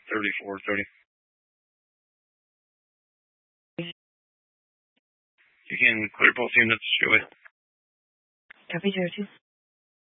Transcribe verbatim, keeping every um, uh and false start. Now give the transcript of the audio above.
thirty-four thirty. You can clear both units. Go ahead. Copy, zero two.